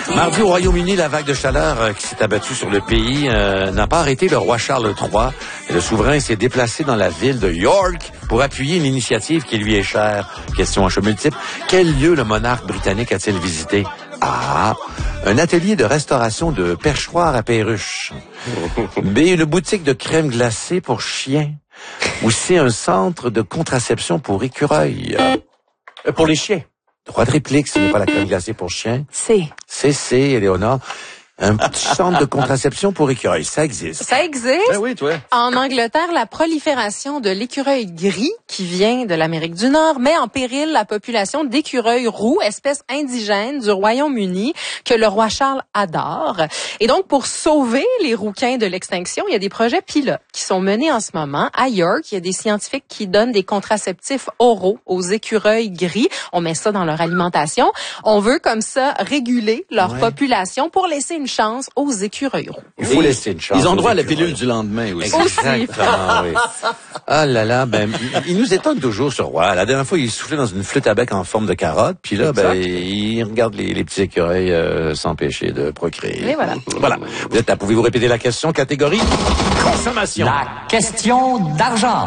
Mardi, au Royaume-Uni, la vague de chaleur qui s'est abattue sur le pays n'a pas arrêté le roi Charles III. Et le souverain s'est déplacé dans la ville de York pour appuyer une initiative qui lui est chère. Question à choix multiple. Quel lieu le monarque britannique a-t-il visité? A. Un atelier de restauration de perchoirs à perruches. B. Une boutique de crème glacée pour chiens. Ou C. Un centre de contraception pour écureuils. Pour les chiens. Droit de réplique, ce n'est pas la crème glacée pour chiens. C. C, Éléonore. Un petit centre de contraception pour écureuils. Ça existe. Ça existe. Ben oui, toi. En Angleterre, la prolifération de l'écureuil gris, qui vient de l'Amérique du Nord, met en péril la population d'écureuils roux, espèce indigène du Royaume-Uni, que le roi Charles adore. Et donc, pour sauver les rouquins de l'extinction, il y a des projets pilotes qui sont menés en ce moment. À York, il y a des scientifiques qui donnent des contraceptifs oraux aux écureuils gris. On met ça dans leur alimentation. On veut, comme ça, réguler leur population pour laisser une chance aux écureuils roux. Il faut laisser une chance. Ils ont droit à la pilule du lendemain aussi. Exactement, oui. Ah là là, ben, il nous étonne toujours, ce roi. La dernière fois, il soufflait dans une flûte à bec en forme de carotte, puis là, ben, il regarde les petits écureuils s'empêcher de procréer. Et voilà. Voilà. Vous êtes là, pouvez-vous répéter la question? Catégorie consommation. La question d'argent.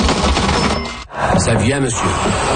Ça vient, monsieur.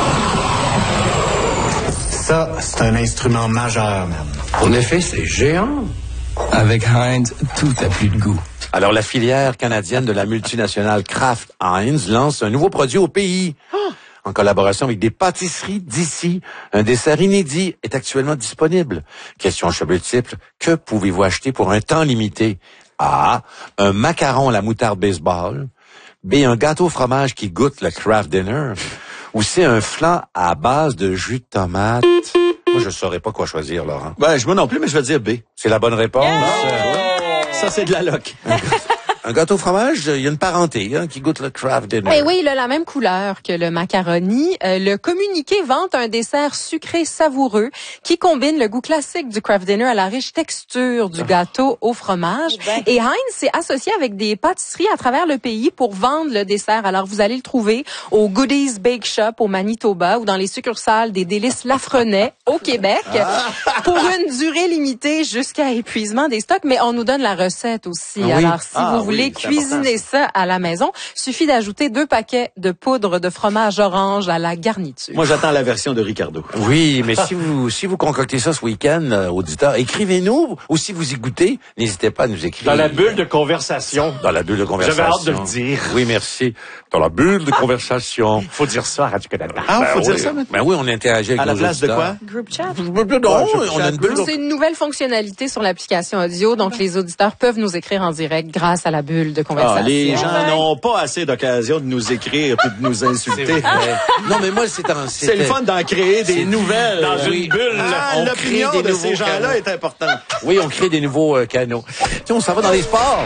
Ça, c'est un instrument majeur, man. En effet, c'est géant. Avec Heinz, tout a plus de goût. Alors, la filière canadienne de la multinationale Kraft Heinz lance un nouveau produit au pays. En collaboration avec des pâtisseries d'ici, un dessert inédit est actuellement disponible. Question choix multiple, que pouvez-vous acheter pour un temps limité? A. Un macaron à la moutarde baseball. B. Un gâteau au fromage qui goûte le Kraft Dinner. Ou C. Un flan à base de jus de tomate. Moi, je saurais pas quoi choisir, Laurent. Ben, moi non plus, mais je vais dire B. C'est la bonne réponse. Ça, c'est de la loc. Un gâteau au fromage, il y a une parenté qui goûte le Kraft Dinner. Eh oui, il a la même couleur que le macaroni. Le communiqué vante un dessert sucré savoureux qui combine le goût classique du Kraft Dinner à la riche texture du gâteau au fromage. Et Heinz s'est associé avec des pâtisseries à travers le pays pour vendre le dessert. Alors, vous allez le trouver au Goodies Bake Shop au Manitoba ou dans les succursales des Délices Lafrenais au Québec pour une durée limitée jusqu'à épuisement des stocks. Mais on nous donne la recette aussi. Oui. Alors, si vous voulez c'est cuisiner ça à la maison, suffit d'ajouter 2 paquets de poudre de fromage orange à la garniture. Moi, j'attends la version de Ricardo. Oui, mais si vous concoctez ça ce week-end, auditeurs, écrivez-nous, ou si vous y goûtez, n'hésitez pas à nous écrire. Dans la bulle de conversation. Dans la bulle de conversation. J'avais hâte de le dire. Oui, merci. Dans la bulle de conversation. Il faut dire ça à Radio-Canada. Ah, faut dire oui. ça maintenant? Ben oui, on interagit avec À la nos place de auditeurs. quoi? Group chat. Non, on a une bulle. C'est une nouvelle fonctionnalité sur l'application audio, donc les auditeurs peuvent nous écrire en direct grâce à la bulle de conversation. Les gens n'ont pas assez d'occasion de nous écrire et de nous insulter. Non, mais moi, C'est le fun d'en créer des nouvelles. Dans une bulle. On L'opinion crée des de ces nouveaux gens-là canaux. est importante. Oui, on crée des nouveaux canaux. Tiens, on s'en va dans les sports.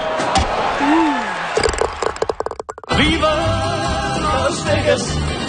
Viva Las Vegas!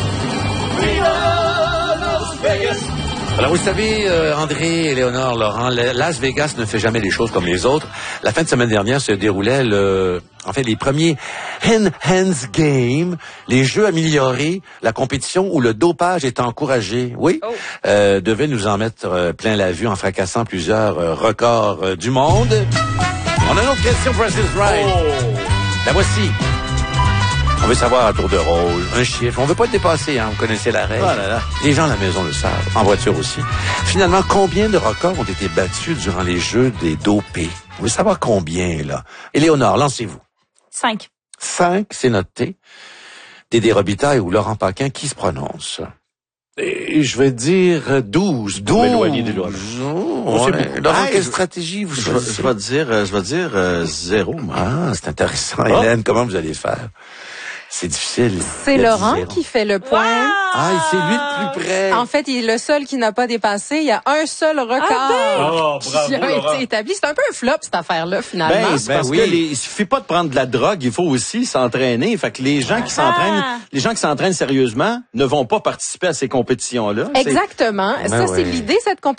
Viva Las Vegas! Alors, vous savez, André, Éléonore, Laurent, Las Vegas ne fait jamais les choses comme les autres. La fin de semaine dernière se déroulait les premiers Hands Games, les jeux améliorés, la compétition où le dopage est encouragé. Oui, devait nous en mettre plein la vue en fracassant plusieurs records du monde. On a une autre question, Price is Right. La voici. On veut savoir à tour de rôle, un chiffre. On veut pas le dépasser, vous connaissez la règle. Oh là là. Les gens à la maison le savent, en voiture aussi. Finalement, combien de records ont été battus durant les Jeux des dopés? Vous voulez savoir combien, là? Éléonore, lancez-vous. 5. 5, c'est noté. Dédé Robitaille ou Laurent Paquin, qui se prononce? Et je vais dire 12. 12. M'éloigner des lois. Non, ouais. Laurent, quelle stratégie vous Je choisissez? vais dire 0, moi. Ah, c'est intéressant. Hélène, comment vous allez faire? C'est difficile. C'est Il y a Laurent 10 qui fait le point. Ah, c'est lui le plus près. En fait, il est le seul qui n'a pas dépassé. Il y a un seul record Oh, qui bravo, a Laurent. été établi. C'est un peu un flop, cette affaire-là, finalement. C'est parce que il suffit pas de prendre de la drogue, il faut aussi s'entraîner. Fait que les gens qui s'entraînent sérieusement ne vont pas participer à ces compétitions-là. Exactement. Ça, c'est ouais. l'idée, cette compétition.